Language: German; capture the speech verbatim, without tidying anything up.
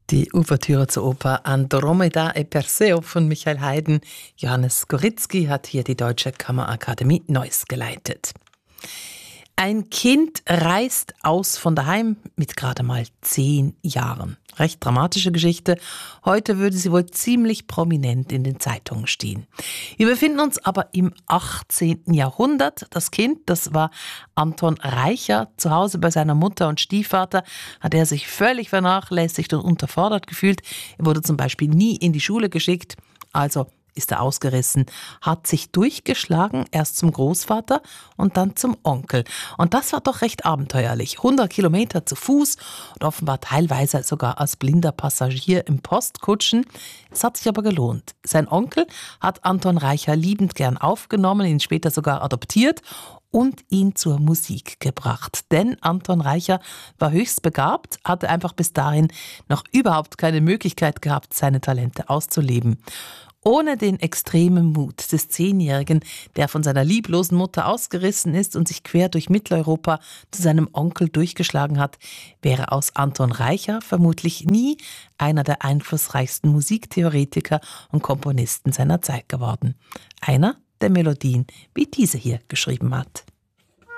Die Ouvertüre zur Oper Andromeda e Perseo von Michael Haydn. Johannes Goritzky hat hier die Deutsche Kammerakademie Neuss geleitet. Ein Kind reist aus von daheim mit gerade mal zehn Jahren. Recht dramatische Geschichte. Heute würde sie wohl ziemlich prominent in den Zeitungen stehen. Wir befinden uns aber im achtzehnten Jahrhundert. Das Kind, das war Anton Reicha. Zu Hause bei seiner Mutter und Stiefvater hat er sich völlig vernachlässigt und unterfordert gefühlt. Er wurde zum Beispiel nie in die Schule geschickt. Also ist er ausgerissen, hat sich durchgeschlagen, erst zum Großvater und dann zum Onkel. Und das war doch recht abenteuerlich. hundert Kilometer zu Fuß und offenbar teilweise sogar als blinder Passagier im Postkutschen. Es hat sich aber gelohnt. Sein Onkel hat Anton Reicha liebend gern aufgenommen, ihn später sogar adoptiert und ihn zur Musik gebracht. Denn Anton Reicha war höchst begabt, hatte einfach bis dahin noch überhaupt keine Möglichkeit gehabt, seine Talente auszuleben. Ohne den extremen Mut des Zehnjährigen, der von seiner lieblosen Mutter ausgerissen ist und sich quer durch Mitteleuropa zu seinem Onkel durchgeschlagen hat, wäre aus Anton Reicha vermutlich nie einer der einflussreichsten Musiktheoretiker und Komponisten seiner Zeit geworden. Einer, der Melodien wie diese hier geschrieben hat.